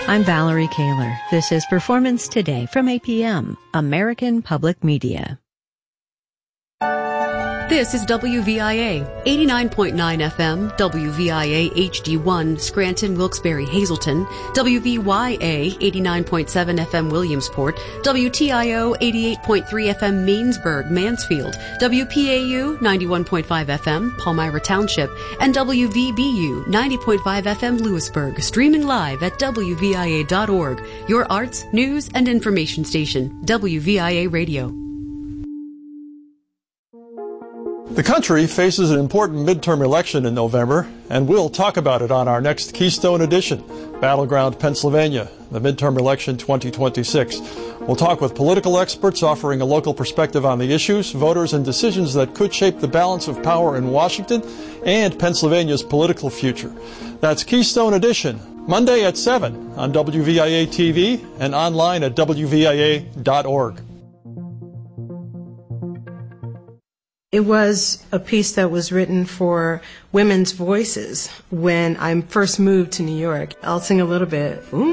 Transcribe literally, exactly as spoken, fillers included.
I'm Valerie Kaler. This is Performance Today from A P M, American Public Media. This is W V I A, eighty-nine point nine F M, W V I A H D one, Scranton, Wilkes-Barre, Hazleton, W V Y A, eighty-nine point seven F M, Williamsport, W T I O, eighty-eight point three F M, Mainsburg, Mansfield, W P A U, ninety-one point five F M, Palmyra Township, and W V B U, ninety point five F M, Lewisburg, streaming live at W V I A dot org, your arts, news, and information station, W V I A Radio. The country faces an important midterm election in November, and we'll talk about it on our next Keystone Edition, Battleground Pennsylvania, the midterm election twenty twenty-six. We'll talk with political experts offering a local perspective on the issues, voters, and decisions that could shape the balance of power in Washington and Pennsylvania's political future. That's Keystone Edition, Monday at seven on W V I A T V and online at W V I A dot org. It was a piece that was written for Women's Voices when I first moved to New York. I'll sing a little bit. Ooh.